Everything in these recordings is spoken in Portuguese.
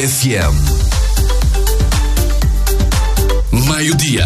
FM. Meio-dia.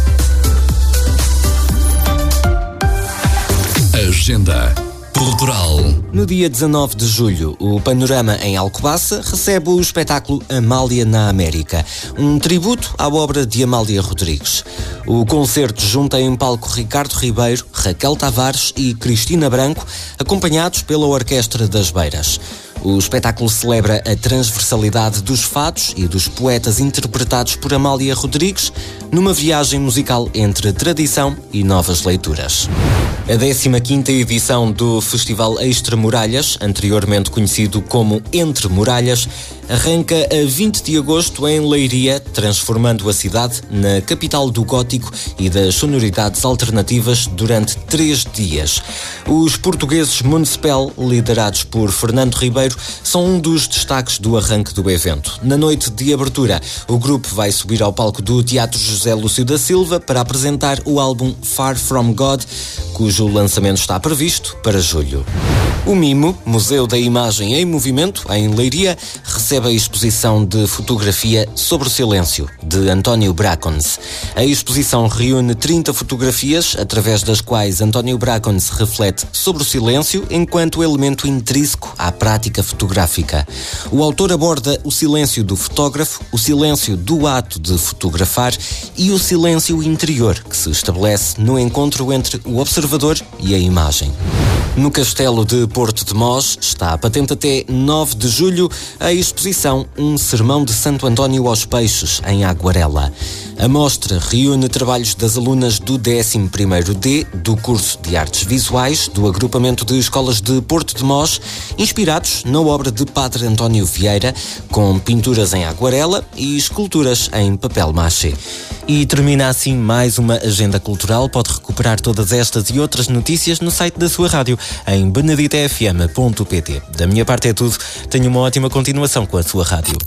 Agenda cultural. No dia 19 de julho, o Panorama em Alcobaça recebe o espetáculo Amália na América, um tributo à obra de Amália Rodrigues. O concerto junta em palco Ricardo Ribeiro, Raquel Tavares e Cristina Branco, acompanhados pela Orquestra das Beiras. O espetáculo celebra a transversalidade dos fados e dos poetas interpretados por Amália Rodrigues numa viagem musical entre tradição e novas leituras. A 15ª edição do Festival Extramuralhas, anteriormente conhecido como Entre Muralhas, arranca a 20 de agosto em Leiria, transformando a cidade na capital do gótico e das sonoridades alternativas durante 3 dias. Os portugueses Municipal, liderados por Fernando Ribeiro, são um dos destaques do arranque do evento. Na noite de abertura, o grupo vai subir ao palco do Teatro José Lúcio da Silva para apresentar o álbum Far From God, cujo lançamento está previsto para julho. O MIMO, Museu da Imagem em Movimento, em Leiria, recebe a exposição de fotografia Sobre o Silêncio, de António Bracons. A exposição reúne 30 fotografias, através das quais António Bracons reflete sobre o silêncio enquanto elemento intrínseco à prática fotográfica. O autor aborda o silêncio do fotógrafo, o silêncio do ato de fotografar e o silêncio interior que se estabelece no encontro entre o observador e a imagem. No Castelo de Porto de Mós está patente até 9 de julho a exposição Um Sermão de Santo António aos Peixes, em Aguarela. A mostra reúne trabalhos das alunas do 11º D do curso de Artes Visuais do agrupamento de escolas de Porto de Mós, inspirados na obra de Padre António Vieira, com pinturas em aguarela e esculturas em papel machê. E termina assim mais uma agenda cultural. Pode recuperar todas estas e outras notícias no site da sua rádio, em beneditafm.pt. Da minha parte é tudo. Tenha uma ótima continuação com a sua rádio.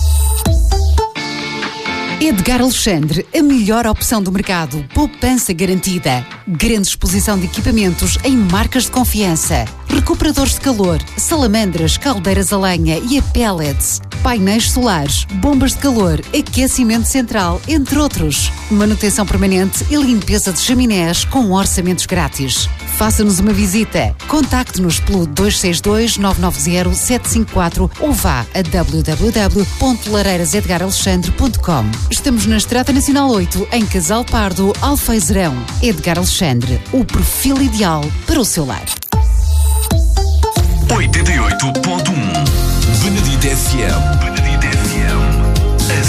Edgar Alexandre, a melhor opção do mercado. Poupança garantida. Grande exposição de equipamentos em marcas de confiança. Recuperadores de calor, salamandras, caldeiras a lenha e a pellets. Painéis solares, bombas de calor, aquecimento central, entre outros. Manutenção permanente e limpeza de chaminés com orçamentos grátis. Faça-nos uma visita. Contacte-nos pelo 262-990-754 ou vá a www.lareirasedgaralexandre.com. Estamos na Estrada Nacional 8, em Casal Pardo, Alfeizerão. Edgar Alexandre, o perfil ideal para o seu lar. 88.1 Benedito FM.